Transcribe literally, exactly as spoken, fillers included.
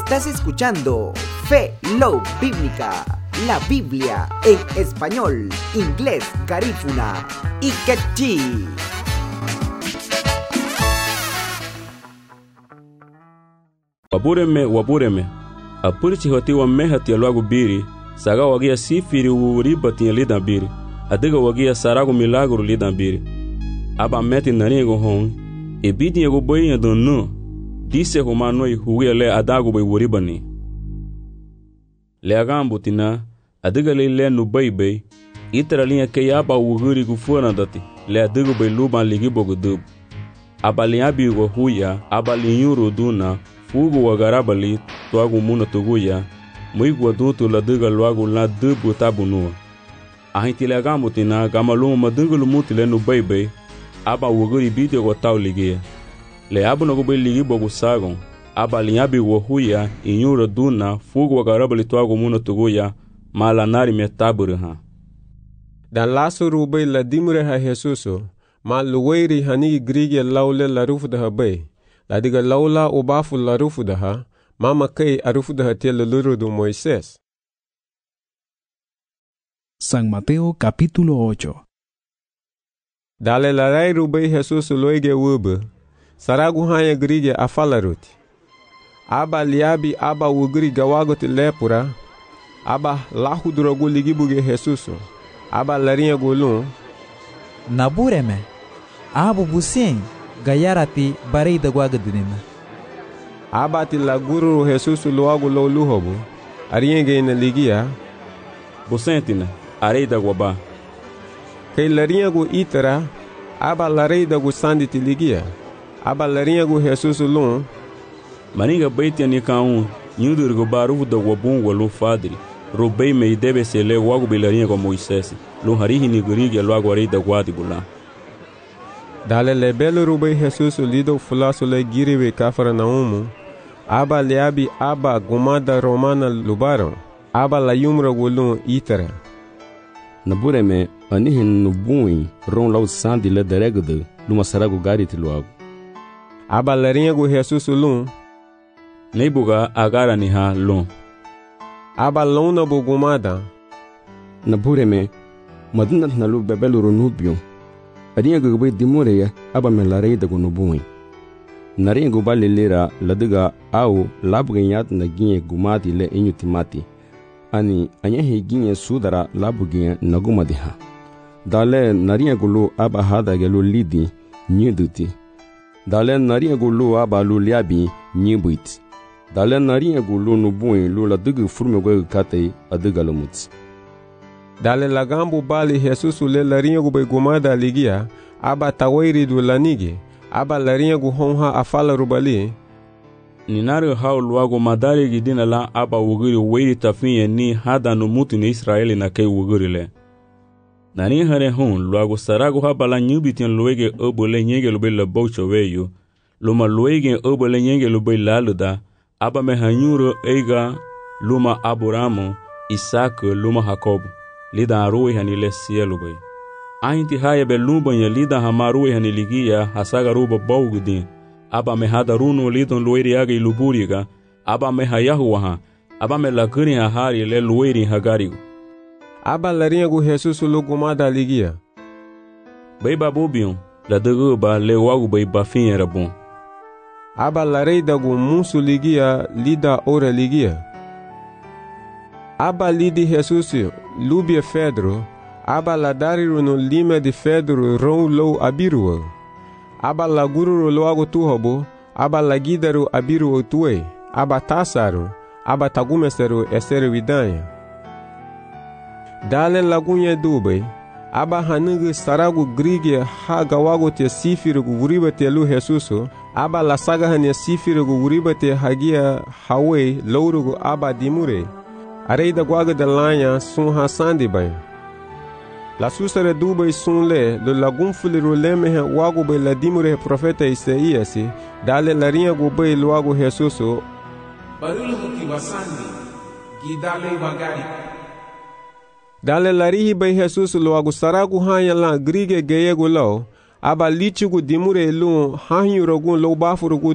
Estás escuchando Fe Love Bíblica, la Biblia en español, inglés, garífuna y quechí. Wabureme wabureme apurchi hoti wa mehati alwagu biri saga wagia sifiri uriba tinya lidan biri adiga wagia saragu milagro lidan biri aba meti nanigo hon e bidi ego boyi donu dise ko manoi huwe le adagu boy uribani le agambu tina adiga le le no bebe itra linha ke aba uguri gu fona dati le adiga boy luban ligi bogu dub aba linhabi go huya aba linhuru duna fugu wagarabali tuagu muna tuguya muigwa dutu la diga luagu la dubu tabunu ahintile agamu tina gamalumu madungulu mutile nu bebe aba wuguri bide go taulige le abuno go beligi bogu sagon aba linyabi wo huya inyuro duna fugu wagarabali tuagu muna tuguya mala nari metaburu ha dan lasu rubei la dimure ha Jesuso ma luweiri hani grige laule la rufu da habe la diga laula ubafu la rufu daha, mama kei arufu daha tia lulu do Moisés. San Mateo capítulo ocho. Dale la rai rubei Jesus loige wube, saragu hanya grige afalaruti. Aba liabi aba wugri gawagot lepura, aba lahu drogu ligibuge Jesus, aba larinha gulun. Nabureme, abu busing. Gayarati barei da guagadinina. Abati la guru Jesus loago lo luhobo. Arienge na ligia. Bosentina, arei da guaba. Kei larinha go itara. Aba larei da gu sanditi ligia. Aba larinha go Jesus lon. Maninga beitia ni kaun. Nyudur go barufu da guabun walu fadri. Robei me debe se le wago bilarinha go Moisés. Lo harihi ni gurigi loago arei da guadi bula. Dale le belo rubei Jesus lido fulaso le giriwe kafara naumu. Aba leabi aba gumada romana lubaron. Aba la yumra gulun itara. Nabureme anihin nubui ron lau sandi le deregde luma saragu gariti luagu. Aba larinha gu Jesus lun. Neibuga agara ni ha lun. Aba luna bu gumada. Nabureme madunat nalu bebelu ronubion. Arinha gugbe dimureya aba me larei da gunubuin. Narinha guba lelera ladiga au labuganyat na ginye gumati le inyutimati. Ani anyahi ginye sudara labuganya na gumadiha. Dale narinha gulu aba hada gelu lidi nyiduti. Dale narinha gulu aba lu liabi nyibuit. Dale narinha gulu nubuin lu ladiga furme gwe kate adiga lumuts. Dale lagambu bali Jesus le larinha gu begumada ligia, aba tawairi du lanigi, aba larinha gu honha afala rubali. Ninari hao luago madari gidina la aba wugiri weiri tafinye ni hada numutu ni Israeli na kei wugiri le. Nani hare hon luago sarago haba la nyubitian luege obo le nyenge lube le bocho weyo, luma luege obo le nyenge lube laluda, aba me hanyuro eiga luma Aburamo, Isaac luma Jacob. Lida arui hani le cielo bay. Ainti haya be lumba ya lida hamarui hani ligia hasaga ruba baugudin. Aba me hada runo lidon lueri aga iluburiga. Aba me hayahuaha. Aba me lakuri hahari le lueri hagarigu. Aba larinha gu Jesus lugumada ligia. Bay babubion la daguba le wagu bay bafin rabon. Aba larei dagu musu ligia lida ora ligia. Aba lidi Jesus lubia Pedro, aba la dariru no lima de Pedro ron lo abiruo. Aba la gururu loago tuhobo, aba la gidaru abiruo tue, aba tasaru, aba tagumeseru eseru vidanya. Dale lagunye dube, aba hanugu saragu grige ha gawago te sifiru guriba te lu Jesuso, aba la saga hanya sifiru guriba te hagia hawe lourugu aba dimure. Arei da guaga de lanha sun hasandi bay. La susare dubay sun le, lo lagum fuliru lemehe wago bay la dimure profeta Isaíasi, dale larinha gubay luago Jesuso. Barulu ki wasandi, gidale bagari. Dale larihi bay Jesus luago saragu hanya la grige geyego lau, aba lichigu dimure lu hanyu rogun lo bafurugu